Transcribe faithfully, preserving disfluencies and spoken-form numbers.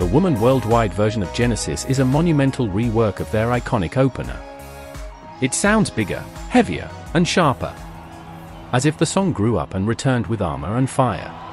the Woman Worldwide version of Genesis is a monumental rework of their iconic opener. It sounds bigger, heavier, and sharper, as if the song grew up and returned with armor and fire.